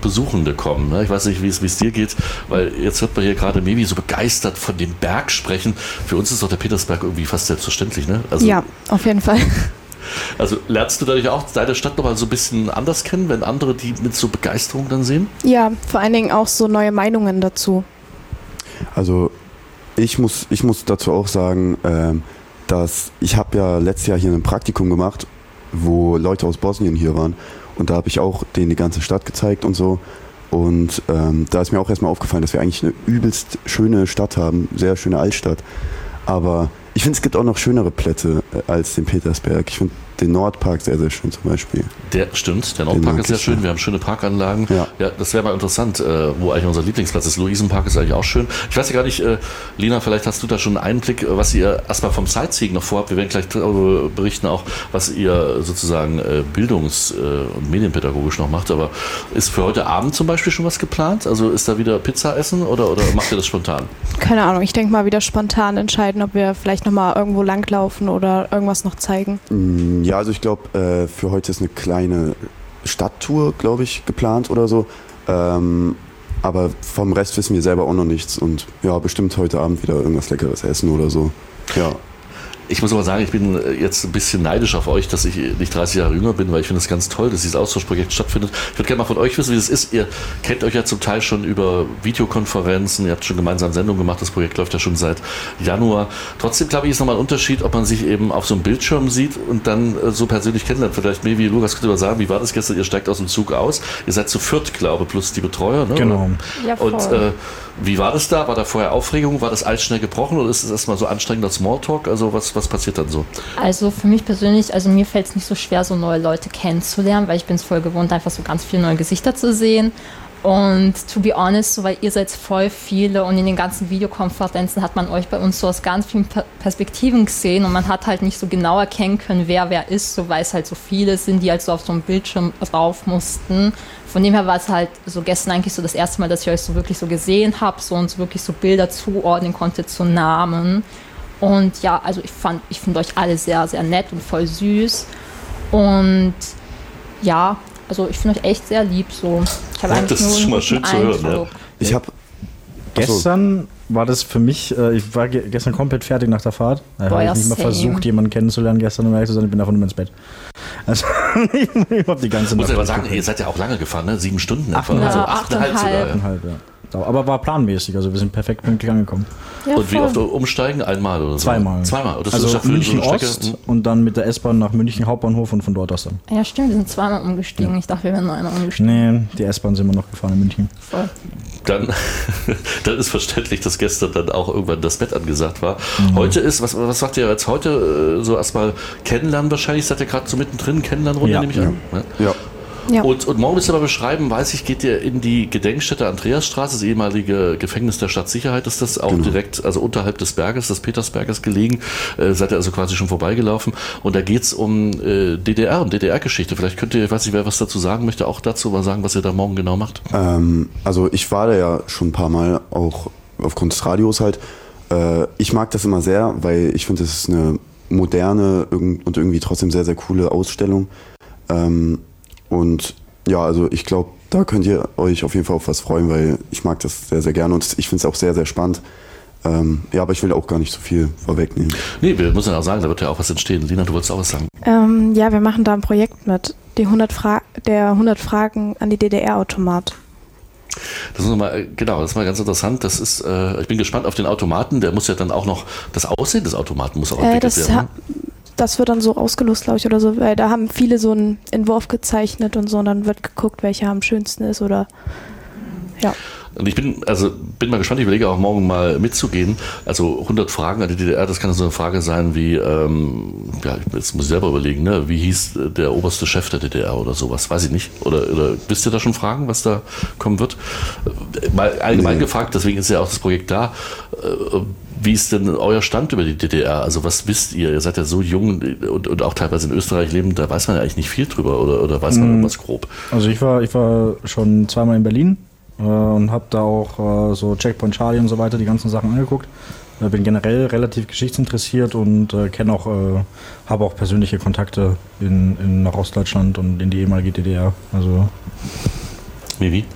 Besuchende kommen. Ne? Ich weiß nicht, wie es dir geht, weil jetzt hört man hier gerade Mevi so begeistert von dem Berg sprechen. Für uns ist doch der Petersberg irgendwie fast selbstverständlich. Ne? Also, ja, auf jeden Fall. Also lernst du dadurch auch deine Stadt nochmal so ein bisschen anders kennen, wenn andere die mit so Begeisterung dann sehen? Ja, vor allen Dingen auch so neue Meinungen dazu. Also ich muss dazu auch sagen, dass ich habe ja letztes Jahr hier ein Praktikum gemacht, wo Leute aus Bosnien hier waren und da habe ich auch denen die ganze Stadt gezeigt und so und da ist mir auch erstmal aufgefallen, dass wir eigentlich eine übelst schöne Stadt haben, sehr schöne Altstadt, aber ich finde, es gibt auch noch schönere Plätze als den Petersberg. Ich finde den Nordpark sehr, sehr schön zum Beispiel. Der Nordpark ist sehr schön. Wir haben schöne Parkanlagen. Ja, das wäre mal interessant, wo eigentlich unser Lieblingsplatz ist. Luisenpark ist eigentlich auch schön. Ich weiß ja gar nicht, Lina, vielleicht hast du da schon einen Einblick, was ihr erstmal vom Sightseeing noch vorhabt. Wir werden gleich berichten auch, was ihr sozusagen bildungs- und medienpädagogisch noch macht. Aber ist für heute Abend zum Beispiel schon was geplant? Also ist da wieder Pizza essen oder macht ihr das spontan? Keine Ahnung, ich denke mal wieder spontan entscheiden, ob wir vielleicht nochmal irgendwo langlaufen oder irgendwas noch zeigen. Ja, also ich glaube, für heute ist eine kleine Stadttour, glaube ich, geplant oder so. Aber vom Rest wissen wir selber auch noch nichts. Und ja, bestimmt heute Abend wieder irgendwas Leckeres essen oder so. Ja. Ich muss aber sagen, ich bin jetzt ein bisschen neidisch auf euch, dass ich nicht 30 Jahre jünger bin, weil ich finde es ganz toll, dass dieses Austauschprojekt stattfindet. Ich würde gerne mal von euch wissen, wie das ist. Ihr kennt euch ja zum Teil schon über Videokonferenzen, ihr habt schon gemeinsam Sendungen gemacht, das Projekt läuft ja schon seit Januar. Trotzdem, glaube ich, ist nochmal ein Unterschied, ob man sich eben auf so einem Bildschirm sieht und dann so persönlich kennenlernt. Vielleicht, Mevi, Lukas, könnt ihr mal sagen, wie war das gestern? Ihr steigt aus dem Zug aus, ihr seid zu viert, glaube ich, plus die Betreuer. Ne? Genau. Ja, voll. Und wie war das da? War da vorher Aufregung? War das alles schnell gebrochen oder ist es erstmal so anstrengender Smalltalk? Also was passiert dann so? Also für mich persönlich, also mir fällt es nicht so schwer, so neue Leute kennenzulernen, weil ich bin es voll gewohnt, einfach so ganz viele neue Gesichter zu sehen. Und to be honest, so, weil ihr seid voll viele und in den ganzen Videokonferenzen hat man euch bei uns so aus ganz vielen Perspektiven gesehen und man hat halt nicht so genau erkennen können, wer ist, so weil es halt so viele sind, die halt so auf so einen Bildschirm drauf mussten. Von dem her war es halt so gestern eigentlich so das erste Mal, dass ich euch so wirklich so gesehen habe, so und so wirklich so Bilder zuordnen konnte zu Namen. Und ja, also ich finde euch alle sehr, sehr nett und voll süß. Und ja, also ich finde euch echt sehr lieb so. Ich habe das ist schon mal schön zu hören. Ja. Ich habe gestern war das für mich, ich war gestern komplett fertig nach der Fahrt. Ich habe nicht mal versucht, jemanden kennenzulernen gestern, um ehrlich zu sein, ich bin davon immer ins Bett. Also ich habe die ganze Nacht. Muss ich aber sagen, ihr seid ja auch lange gefahren, ne? 7 Stunden etwa. Also 8,5 sogar. 8,5, ja. Aber war planmäßig, also wir sind perfekt pünktlich angekommen. Ja, und wie oft umsteigen? Einmal oder so? Zweimal. Das also ist München so Ost und dann mit der S-Bahn nach München Hauptbahnhof und von dort aus dann. Ja stimmt, wir sind zweimal umgestiegen. Ja. Ich dachte, wir wären nur einmal umgestiegen. Nee, die S-Bahn sind wir noch gefahren in München. Voll. Dann ist verständlich, dass gestern dann auch irgendwann das Bett angesagt war. Heute ist, was sagt ihr jetzt heute? So erstmal kennenlernen wahrscheinlich, seid ihr gerade so mittendrin, Kennenlernrunde, nehme ich an. Ja. Ja. Und morgen müsst ihr mal beschreiben, weiß ich, geht ihr in die Gedenkstätte Andreasstraße, das ehemalige Gefängnis der Stadtsicherheit ist das, auch direkt, also unterhalb des Berges, des Petersberges gelegen, seid ihr also quasi schon vorbeigelaufen und da geht's um DDR und DDR-Geschichte. Vielleicht könnt ihr, ich weiß nicht, wer was dazu sagen möchte, auch dazu mal sagen, was ihr da morgen genau macht. Also ich war da ja schon ein paar Mal, auch aufgrund des Radios halt. Ich mag das immer sehr, weil ich finde, das ist eine moderne und irgendwie trotzdem sehr, sehr coole Ausstellung. Und ja, also ich glaube, da könnt ihr euch auf jeden Fall auf was freuen, weil ich mag das sehr, sehr gerne und ich finde es auch sehr, sehr spannend. Ja, aber ich will auch gar nicht so viel vorwegnehmen. Nee, wir müssen ja auch sagen, da wird ja auch was entstehen. Lina, du wolltest auch was sagen. Ja, wir machen da ein Projekt mit, der 100 Fragen an die DDR-Automat. Das ist mal ganz interessant. Das ist, ich bin gespannt auf den Automaten. Der muss ja dann auch noch, das Aussehen des Automaten muss auch entwickelt werden. Das wird dann so ausgelost, glaube ich, oder so, weil da haben viele so einen Entwurf gezeichnet und so und dann wird geguckt, welcher am schönsten ist oder ja. Und ich bin mal gespannt, ich überlege auch morgen mal mitzugehen. Also 100 Fragen an die DDR, das kann so eine Frage sein wie, jetzt muss ich selber überlegen, ne? Wie hieß der oberste Chef der DDR oder sowas, weiß ich nicht. Oder wisst ihr da schon Fragen, was da kommen wird? Mal allgemein gefragt, deswegen ist ja auch das Projekt da. Wie ist denn euer Stand über die DDR? Also was wisst ihr? Ihr seid ja so jung und auch teilweise in Österreich lebend, da weiß man ja eigentlich nicht viel drüber oder weiß man irgendwas grob? Also ich war schon zweimal in Berlin und habe da auch so Checkpoint Charlie und so weiter die ganzen Sachen angeguckt. Bin generell relativ geschichtsinteressiert und habe auch persönliche Kontakte nach Ostdeutschland und in die ehemalige DDR. Also Wie?